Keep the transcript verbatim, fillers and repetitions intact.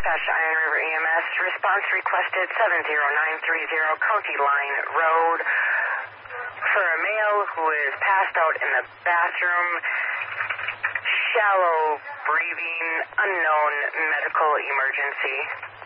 Dispatch to Iron River E M S. Response requested seven zero nine three zero County Line Road for a male who is passed out in the bathroom. Shallow breathing, unknown medical emergency.